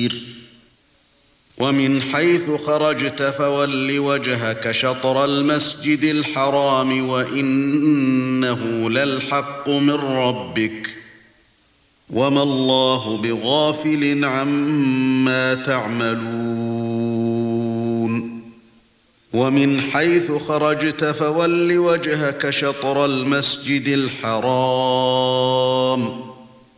بصير ومن حيث خرجت فول وجهك شطر المسجد الحرام وإنه للحق من ربك وما الله بغافل عما تعملون ومن حيث خرجت فول وجهك شطر المسجد الحرام